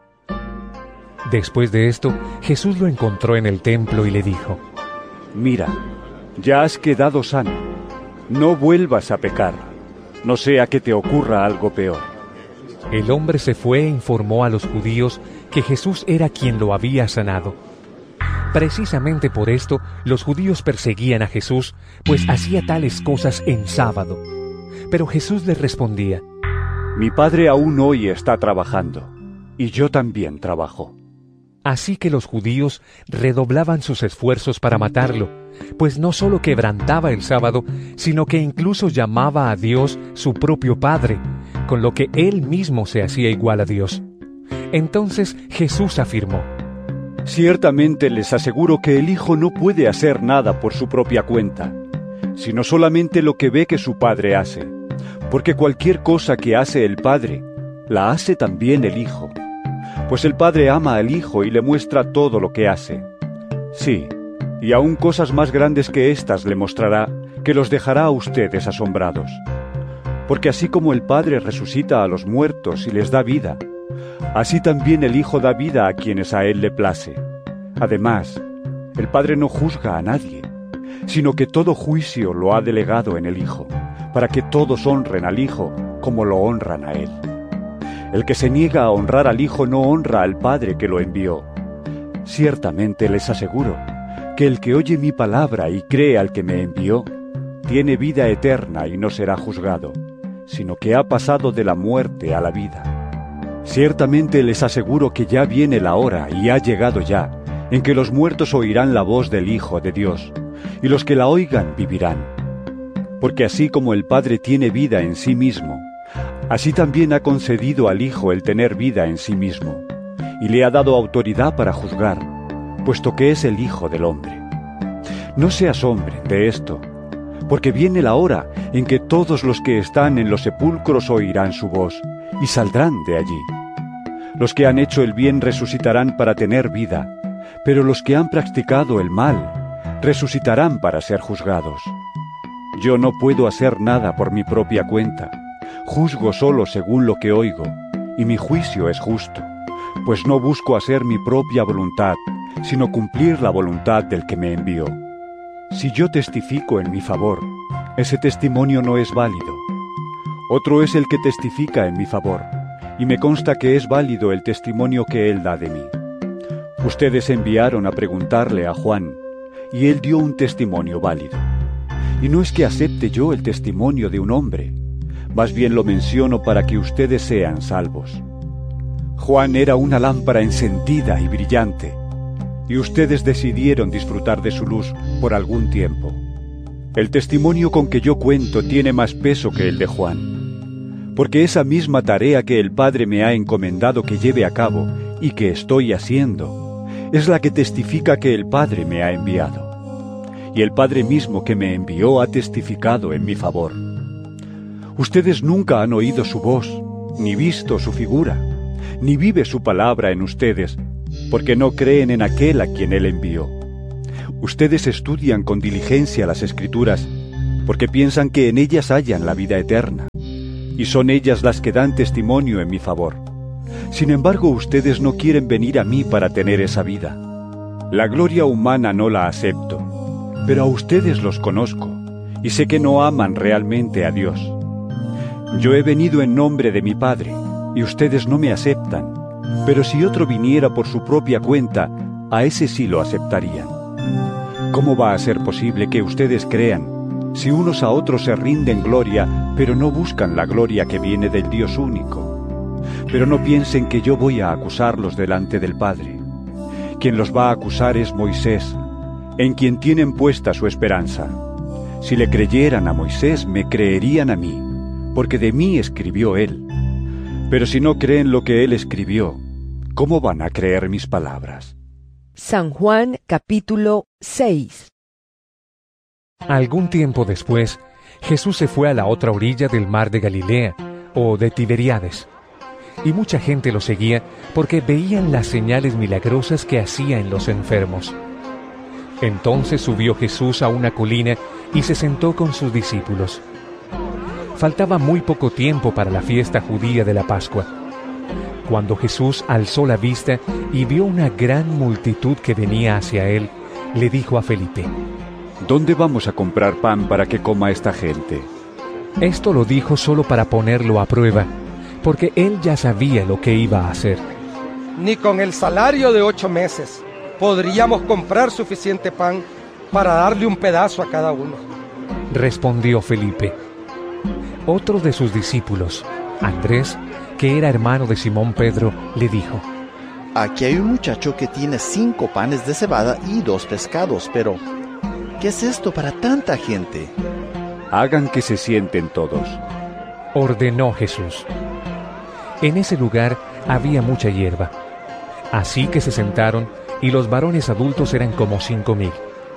Después de esto, Jesús lo encontró en el templo y le dijo:
mira, ya has quedado sano. No vuelvas a pecar, no sea que te ocurra algo peor.
El hombre se fue e informó a los judíos que Jesús era quien lo había sanado. Precisamente por esto, los judíos perseguían a Jesús, pues hacía tales cosas en sábado. Pero Jesús les respondía:
mi Padre aún hoy está trabajando, y yo también trabajo.
Así que los judíos redoblaban sus esfuerzos para matarlo, pues no solo quebrantaba el sábado, sino que incluso llamaba a Dios su propio Padre, con lo que él mismo se hacía igual a Dios. Entonces Jesús afirmó:
ciertamente les aseguro que el Hijo no puede hacer nada por su propia cuenta, sino solamente lo que ve que su Padre hace, porque cualquier cosa que hace el Padre, la hace también el Hijo. Pues el Padre ama al Hijo y le muestra todo lo que hace. Sí, y aún cosas más grandes que éstas le mostrará, que los dejará a ustedes asombrados. Porque así como el Padre resucita a los muertos y les da vida, así también el Hijo da vida a quienes a Él le place. Además, el Padre no juzga a nadie, sino que todo juicio lo ha delegado en el Hijo, para que todos honren al Hijo como lo honran a Él. El que se niega a honrar al Hijo no honra al Padre que lo envió. Ciertamente les aseguro que el que oye mi palabra y cree al que me envió, tiene vida eterna y no será juzgado, sino que ha pasado de la muerte a la vida. Ciertamente les aseguro que ya viene la hora, y ha llegado ya, en que los muertos oirán la voz del Hijo de Dios, y los que la oigan vivirán. Porque así como el Padre tiene vida en sí mismo, así también ha concedido al Hijo el tener vida en sí mismo, y le ha dado autoridad para juzgar, puesto que es el Hijo del Hombre. No se asombren de esto, porque viene la hora en que todos los que están en los sepulcros oirán su voz, y saldrán de allí. Los que han hecho el bien resucitarán para tener vida, pero los que han practicado el mal resucitarán para ser juzgados. Yo no puedo hacer nada por mi propia cuenta. Juzgo solo según lo que oigo, y mi juicio es justo, pues no busco hacer mi propia voluntad, sino cumplir la voluntad del que me envió. Si yo testifico en mi favor, ese testimonio no es válido. Otro es el que testifica en mi favor, y me consta que es válido el testimonio que él da de mí. Ustedes enviaron a preguntarle a Juan, y él dio un testimonio válido. Y no es que acepte yo el testimonio de un hombre, más bien lo menciono para que ustedes sean salvos. Juan era una lámpara encendida y brillante, y ustedes decidieron disfrutar de su luz por algún tiempo. El testimonio con que yo cuento tiene más peso que el de Juan, porque esa misma tarea que el Padre me ha encomendado que lleve a cabo y que estoy haciendo, es la que testifica que el Padre me ha enviado. Y el Padre mismo que me envió ha testificado en mi favor. Ustedes nunca han oído su voz, ni visto su figura, ni vive su palabra en ustedes, porque no creen en aquel a quien él envió. Ustedes estudian con diligencia las Escrituras, porque piensan que en ellas hallan la vida eterna, y son ellas las que dan testimonio en mi favor. Sin embargo, ustedes no quieren venir a mí para tener esa vida. La gloria humana no la acepto, pero a ustedes los conozco, y sé que no aman realmente a Dios. Yo he venido en nombre de mi Padre, y ustedes no me aceptan, pero si otro viniera por su propia cuenta, a ese sí lo aceptarían. ¿Cómo va a ser posible que ustedes crean, si unos a otros se rinden gloria, pero no buscan la gloria que viene del Dios único? Pero no piensen que yo voy a acusarlos delante del Padre. Quien los va a acusar es Moisés, en quien tienen puesta su esperanza. Si le creyeran a Moisés, me creerían a mí, porque de mí escribió él. Pero si no creen lo que él escribió, ¿cómo van a creer mis palabras?
San Juan capítulo seis.
Algún tiempo después, Jesús se fue a la otra orilla del mar de Galilea, o de Tiberíades, y mucha gente lo seguía porque veían las señales milagrosas que hacía en los enfermos. Entonces subió Jesús a una colina y se sentó con sus discípulos. Faltaba muy poco tiempo para la fiesta judía de la Pascua. Cuando Jesús alzó la vista y vio una gran multitud que venía hacia él, le dijo a Felipe:
¿Dónde vamos a comprar pan para que coma esta gente?
Esto lo dijo solo para ponerlo a prueba, porque él ya sabía lo que iba a hacer.
Ni con el salario de ocho meses podríamos comprar suficiente pan para darle un pedazo a cada uno.
Respondió Felipe. Otro de sus discípulos, Andrés, que era hermano de Simón Pedro, le dijo:
Aquí hay un muchacho que tiene cinco panes de cebada y dos pescados, pero ¿qué es esto para tanta gente?
Hagan que se sienten todos,
ordenó Jesús. En ese lugar había mucha hierba, así que se sentaron, y los varones adultos eran como cinco mil.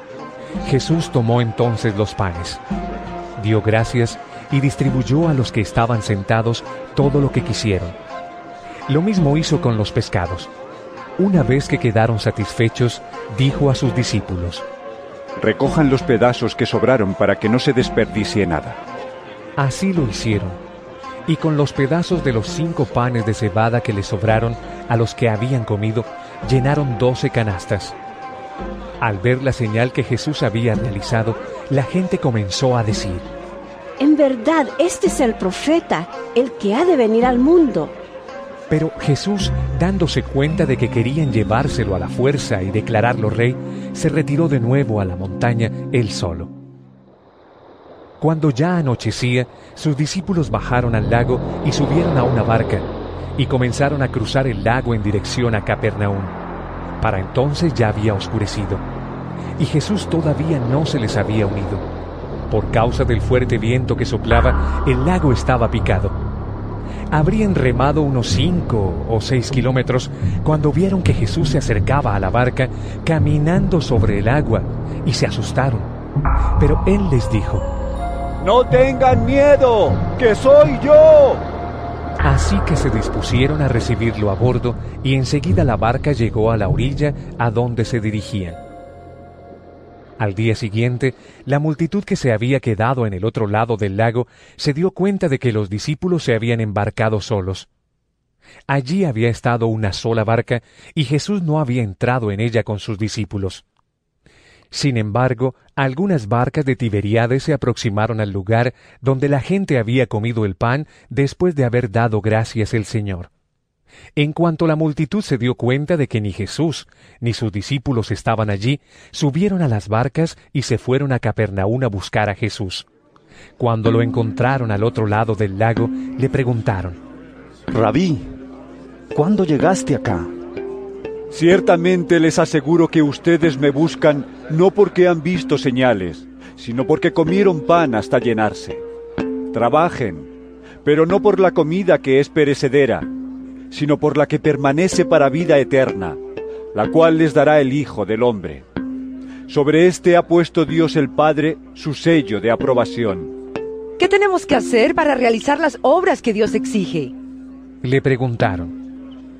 Jesús tomó entonces los panes, dio gracias y distribuyó a los que estaban sentados todo lo que quisieron. Lo mismo hizo con los pescados. Una vez que quedaron satisfechos, dijo a sus discípulos:
recojan los pedazos que sobraron para que no se desperdicie nada.
Así lo hicieron, y con los pedazos de los cinco panes de cebada que les sobraron a los que habían comido, llenaron doce canastas. Al ver la señal que Jesús había realizado, la gente comenzó a decir:
en verdad, este es el profeta, el que ha de venir al mundo.
Pero Jesús, dándose cuenta de que querían llevárselo a la fuerza y declararlo rey, se retiró de nuevo a la montaña él solo. Cuando ya anochecía, sus discípulos bajaron al lago y subieron a una barca, y comenzaron a cruzar el lago en dirección a Capernaum. Para entonces ya había oscurecido, y Jesús todavía no se les había unido. Por causa del fuerte viento que soplaba, el lago estaba picado. Habrían remado unos cinco o seis kilómetros cuando vieron que Jesús se acercaba a la barca caminando sobre el agua, y se asustaron. Pero él les dijo:
¡No tengan miedo, que soy yo!
Así que se dispusieron a recibirlo a bordo, y enseguida la barca llegó a la orilla a donde se dirigían. Al día siguiente, la multitud que se había quedado en el otro lado del lago se dio cuenta de que los discípulos se habían embarcado solos. Allí había estado una sola barca, y Jesús no había entrado en ella con sus discípulos. Sin embargo, algunas barcas de Tiberíades se aproximaron al lugar donde la gente había comido el pan después de haber dado gracias al Señor. En cuanto la multitud se dio cuenta de que ni Jesús ni sus discípulos estaban allí, subieron a las barcas y se fueron a Capernaum a buscar a Jesús. Cuando lo encontraron al otro lado del lago, le preguntaron:
Rabí, ¿cuándo llegaste acá?
Ciertamente les aseguro que ustedes me buscan no porque han visto señales, sino porque comieron pan hasta llenarse. Trabajen, pero no por la comida que es perecedera, sino por la que permanece para vida eterna, la cual les dará el Hijo del Hombre. Sobre éste ha puesto Dios el Padre su sello de aprobación.
¿Qué tenemos que hacer para realizar las obras que Dios exige?
Le preguntaron.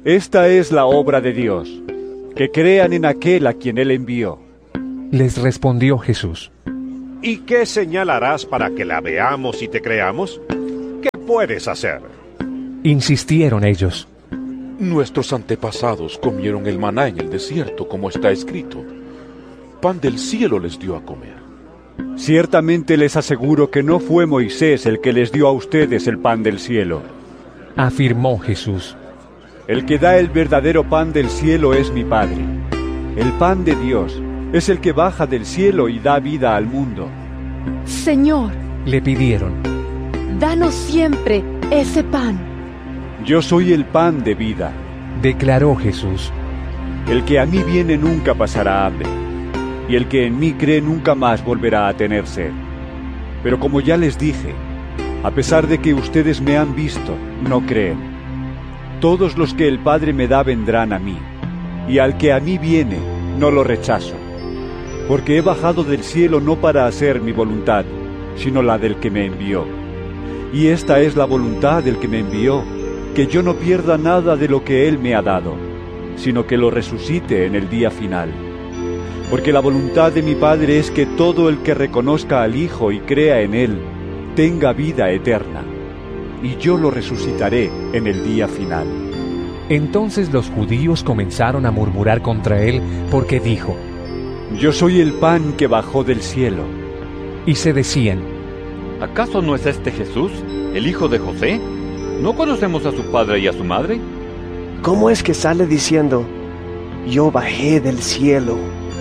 Esta es la obra de Dios, que crean en aquel a quien Él envió.
Les respondió Jesús:
¿Y qué señal harás para que la veamos y te creamos? ¿Qué puedes hacer?
Insistieron ellos.
Nuestros antepasados comieron el maná en el desierto, como está escrito. Pan del cielo les dio a comer.
Ciertamente les aseguro que no fue Moisés el que les dio a ustedes el pan del cielo.
Afirmó Jesús:
El que da el verdadero pan del cielo es mi Padre. El pan de Dios es el que baja del cielo y da vida al mundo.
Señor,
le pidieron,
danos siempre ese pan.
Yo soy el pan de vida,
declaró Jesús.
El que a mí viene nunca pasará hambre, y el que en mí cree nunca más volverá a tener sed. Pero como ya les dije, a pesar de que ustedes me han visto, no creen. Todos los que el Padre me da vendrán a mí, y al que a mí viene, no lo rechazo. Porque he bajado del cielo no para hacer mi voluntad, sino la del que me envió. Y esta es la voluntad del que me envió, que yo no pierda nada de lo que Él me ha dado, sino que lo resucite en el día final. Porque la voluntad de mi Padre es que todo el que reconozca al Hijo y crea en Él, tenga vida eterna, y yo lo resucitaré en el día final.
Entonces los judíos comenzaron a murmurar contra Él, porque dijo:
Yo soy el pan que bajó del cielo.
Y se decían:
¿Acaso no es este Jesús, el hijo de José? ¿No conocemos a su padre y a su madre?
¿Cómo es que sale diciendo: Yo bajé del cielo?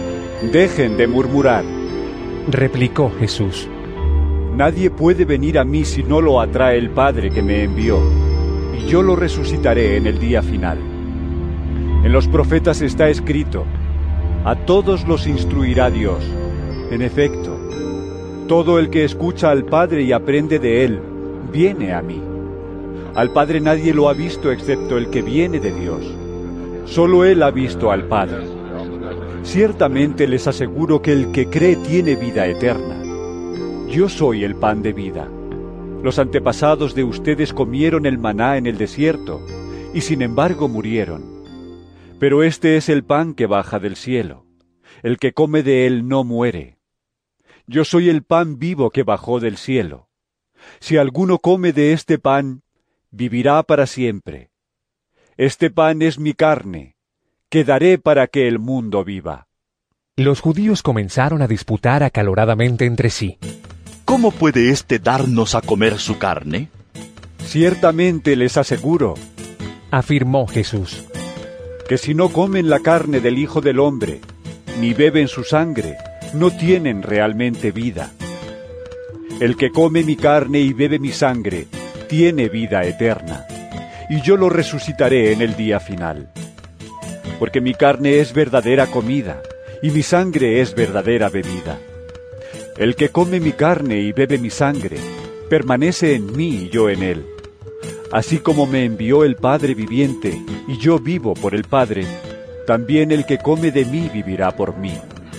Dejen de murmurar,
replicó Jesús.
Nadie puede venir a mí si no lo atrae el Padre que me envió, y yo lo resucitaré en el día final. En los profetas está escrito: a todos los instruirá Dios. En efecto, todo el que escucha al Padre y aprende de Él, viene a mí. Al Padre nadie lo ha visto excepto el que viene de Dios. Solo Él ha visto al Padre. Ciertamente les aseguro que el que cree tiene vida eterna. Yo soy el pan de vida. Los antepasados de ustedes comieron el maná en el desierto, y sin embargo murieron. Pero este es el pan que baja del cielo. El que come de él no muere. Yo soy el pan vivo que bajó del cielo. Si alguno come de este pan, vivirá para siempre. Este pan es mi carne, que daré para que el mundo viva.
Los judíos comenzaron a disputar acaloradamente entre sí.
¿Cómo puede éste darnos a comer su carne?
Ciertamente les aseguro,
afirmó Jesús,
que si no comen la carne del Hijo del Hombre, ni beben su sangre, no tienen realmente vida. El que come mi carne y bebe mi sangre, tiene vida eterna, y yo lo resucitaré en el día final. Porque mi carne es verdadera comida, y mi sangre es verdadera bebida. El que come mi carne y bebe mi sangre, permanece en mí y yo en él. Así como me envió el Padre viviente, y yo vivo por el Padre, también el que come de mí vivirá por mí.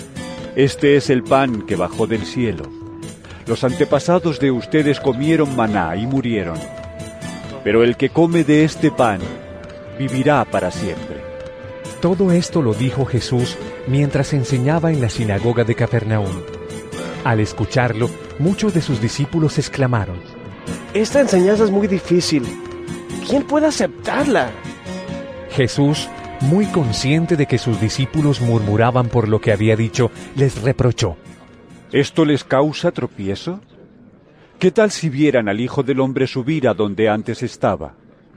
Este es el pan que bajó del cielo. Los antepasados de ustedes comieron maná y murieron. Pero el que come de este pan, vivirá para siempre.
Todo esto lo dijo Jesús mientras enseñaba en la sinagoga de Capernaum. Al escucharlo, muchos de sus discípulos exclamaron:
Esta enseñanza es muy difícil. ¿Quién puede aceptarla?
Jesús, muy consciente de que sus discípulos murmuraban por lo que había dicho, les reprochó:
¿Esto les causa tropiezo? ¿Qué tal si vieran al Hijo del Hombre subir a donde antes estaba?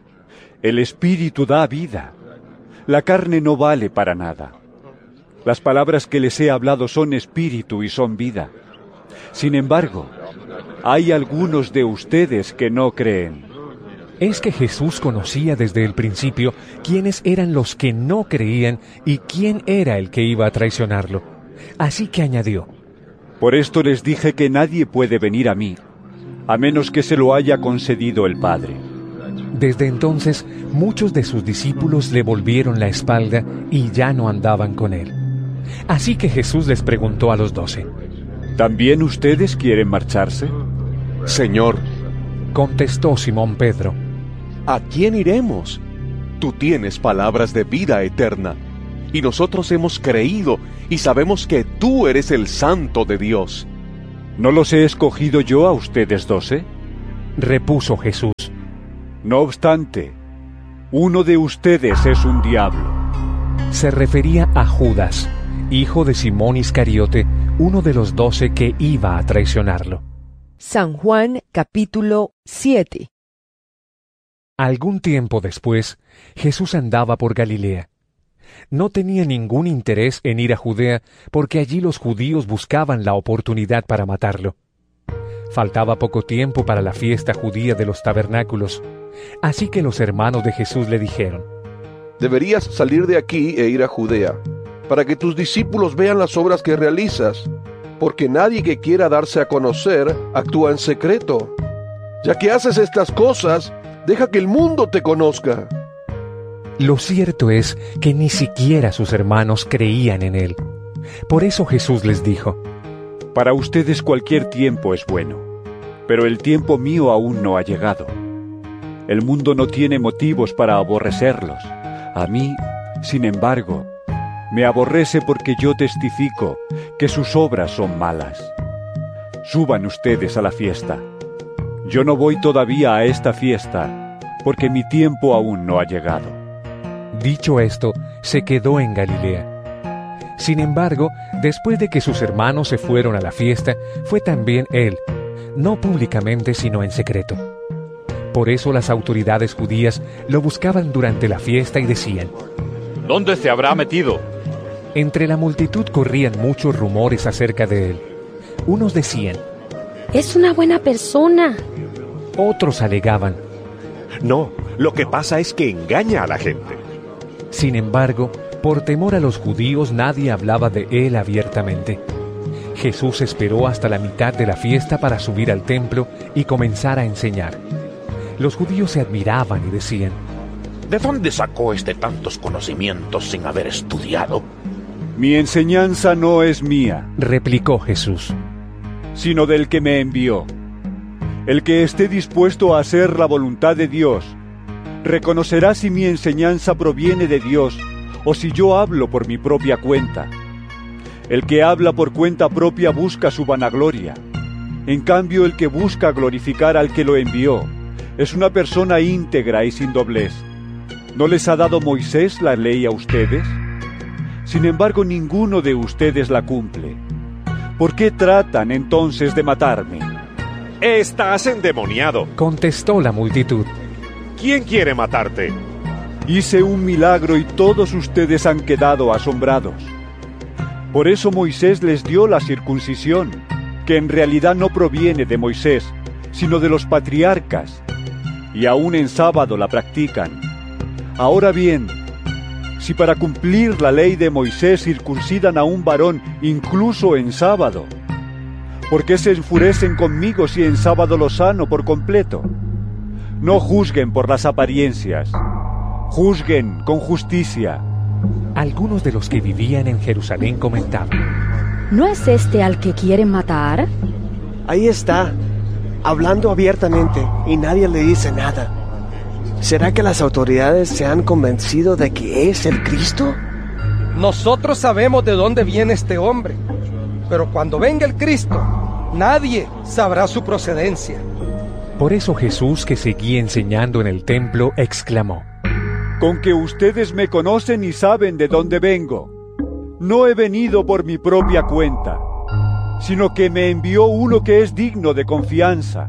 El Espíritu da vida. La carne no vale para nada. Las palabras que les he hablado son espíritu y son vida. Sin embargo, hay algunos de ustedes que no creen.
Es que Jesús conocía desde el principio quiénes eran los que no creían y quién era el que iba a traicionarlo. Así que añadió:
Por esto les dije que nadie puede venir a mí, a menos que se lo haya concedido el Padre.
Desde entonces, muchos de sus discípulos le volvieron la espalda y ya no andaban con él. Así que Jesús les preguntó a los doce:
¿También ustedes quieren marcharse?
Señor,
contestó Simón Pedro,
¿a quién iremos?
tú tienes palabras de vida eterna, y nosotros hemos creído y sabemos que tú eres el Santo de Dios.
¿No los he escogido yo a ustedes doce?
Repuso Jesús.
No obstante, uno de ustedes es un diablo.
Se refería a Judas, hijo de Simón Iscariote, uno de los doce que iba a traicionarlo.
San Juan capítulo siete.
Algún tiempo después, Jesús andaba por Galilea. No tenía ningún interés en ir a Judea, porque allí los judíos buscaban la oportunidad para matarlo. Faltaba poco tiempo para la fiesta judía de los tabernáculos, así que los hermanos de Jesús le dijeron:
Deberías salir de aquí e ir a Judea, para que tus discípulos vean las obras que realizas, porque nadie que quiera darse a conocer actúa en secreto. Ya que haces estas cosas, deja que el mundo te conozca.
Lo cierto es que ni siquiera sus hermanos creían en él. Por eso Jesús les dijo:
Para ustedes cualquier tiempo es bueno, pero el tiempo mío aún no ha llegado. El mundo no tiene motivos para aborrecerlos. A mí, sin embargo, me aborrece porque yo testifico que sus obras son malas. Suban ustedes a la fiesta. Yo no voy todavía a esta fiesta, porque mi tiempo aún no ha llegado.
Dicho esto, se quedó en Galilea. Sin embargo, después de que sus hermanos se fueron a la fiesta, fue también él, no públicamente sino en secreto. Por eso las autoridades judías lo buscaban durante la fiesta y decían:
¿Dónde se habrá metido?
Entre la multitud corrían muchos rumores acerca de él. Unos decían:
Es una buena persona.
Otros alegaban:
No, lo que pasa es que engaña a la gente.
Sin embargo, por temor a los judíos nadie hablaba de él abiertamente. Jesús esperó hasta la mitad de la fiesta para subir al templo y comenzar a enseñar. Los judíos se admiraban y decían:
¿De dónde sacó este tantos conocimientos sin haber estudiado?
Mi enseñanza no es mía,
replicó Jesús,
sino del que me envió. El que esté dispuesto a hacer la voluntad de Dios, reconocerá si mi enseñanza proviene de Dios o si yo hablo por mi propia cuenta. El que habla por cuenta propia busca su vanagloria. En cambio, el que busca glorificar al que lo envió es una persona íntegra y sin doblez. ¿No les ha dado Moisés la ley a ustedes? Sin embargo, ninguno de ustedes la cumple. ¿Por qué tratan entonces de matarme?
Estás endemoniado,
contestó la multitud.
¿Quién quiere matarte?
Hice un milagro y todos ustedes han quedado asombrados. Por eso Moisés les dio la circuncisión, que en realidad no proviene de Moisés, sino de los patriarcas, y aún en sábado la practican. Ahora bien, si para cumplir la ley de Moisés circuncidan a un varón incluso en sábado, ¿por qué se enfurecen conmigo si en sábado lo sano por completo? No juzguen por las apariencias, juzguen con justicia.
Algunos de los que vivían en Jerusalén comentaban:
¿No es este al que quieren matar?
Ahí está, hablando abiertamente y nadie le dice nada. ¿Será que las autoridades se han convencido de que es el Cristo?
Nosotros sabemos de dónde viene este hombre, pero cuando venga el Cristo, nadie sabrá su procedencia.
Por eso Jesús, que seguía enseñando en el templo, exclamó:
Con que ustedes me conocen y saben de dónde vengo. No he venido por mi propia cuenta, sino que me envió uno que es digno de confianza.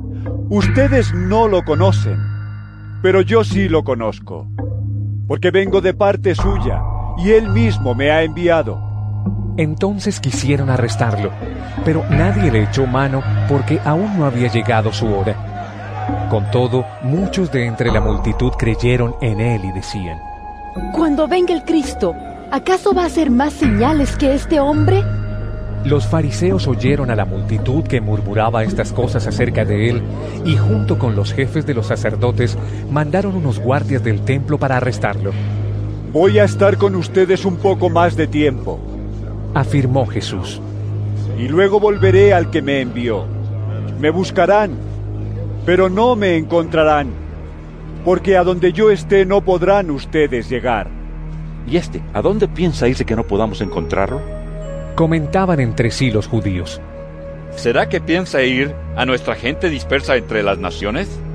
Ustedes no lo conocen, pero yo sí lo conozco, porque vengo de parte suya, y él mismo me ha enviado.
Entonces quisieron arrestarlo, pero nadie le echó mano porque aún no había llegado su hora. Con todo, muchos de entre la multitud creyeron en él y decían:
Cuando venga el Cristo, ¿acaso va a hacer más señales que este hombre?
Los fariseos oyeron a la multitud que murmuraba estas cosas acerca de él, y junto con los jefes de los sacerdotes mandaron unos guardias del templo para arrestarlo.
Voy a estar con ustedes un poco más de tiempo,
afirmó Jesús,
y luego volveré al que me envió. Me buscarán, pero no me encontrarán, porque a donde yo esté no podrán ustedes llegar.
¿Y este, a dónde piensa irse que no podamos encontrarlo?
Comentaban entre sí los judíos.
¿Será que piensa ir a nuestra gente dispersa entre las naciones?